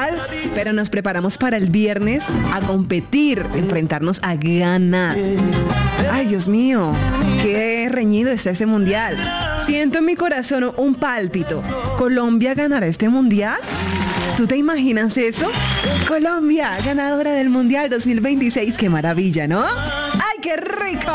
mundial, pero nos preparamos para el viernes a competir, enfrentarnos a ganar. Ay, Dios mío, qué reñido está este mundial. Siento en mi corazón un pálpito. ¿Colombia ganará este mundial? ¿Tú te imaginas eso? Colombia, ganadora del Mundial 2026. ¡Qué maravilla!, ¿no? ¡Ay, qué rico!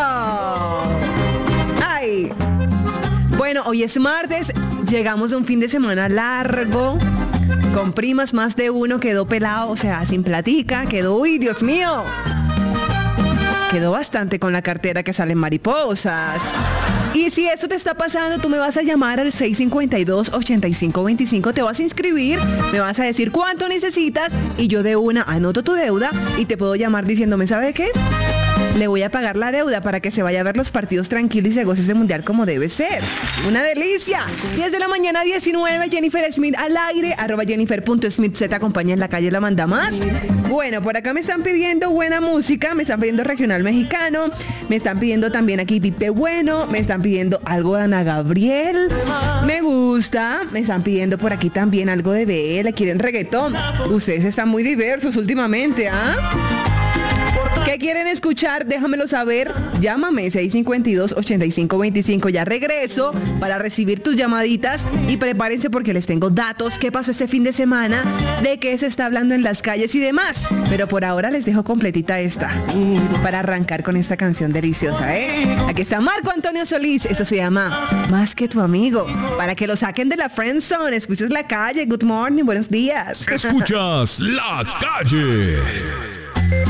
¡Ay! Bueno, hoy es martes. Llegamos a un fin de semana largo. Con primas, más de uno quedó pelado, o sea, sin platica. Quedó, ¡uy, Dios mío! Quedó bastante con la cartera que salen mariposas. Y si eso te está pasando, tú me vas a llamar al 652-8525, te vas a inscribir, me vas a decir cuánto necesitas y yo de una anoto tu deuda y te puedo llamar diciéndome, ¿sabe qué? Le voy a pagar la deuda para que se vaya a ver los partidos tranquilos y se goce ese mundial como debe ser. ¡Una delicia! 10 de la mañana, 19, Jennifer Smith al aire, @Jennifer.Smith, se te acompaña en la calle La Manda Más. Bueno, por acá me están pidiendo buena música, me están pidiendo regional mexicano, me están pidiendo también aquí Pipe Bueno, me están pidiendo algo de Ana Gabriel, me gusta, me están pidiendo por aquí también algo de Bella, quieren reggaetón. Ustedes están muy diversos últimamente, ¿ah? ¿Qué quieren escuchar? Déjamelo saber. Llámame 652-8525. Ya regreso para recibir tus llamaditas y prepárense porque les tengo datos. ¿Qué pasó este fin de semana? ¿De qué se está hablando en las calles y demás? Pero por ahora les dejo completita esta para arrancar con esta canción deliciosa, ¿eh? Aquí está Marco Antonio Solís. Esto se llama Más que tu amigo. Para que lo saquen de la friendzone. Escuchas La Calle. Good morning. Buenos días. Escuchas La Calle.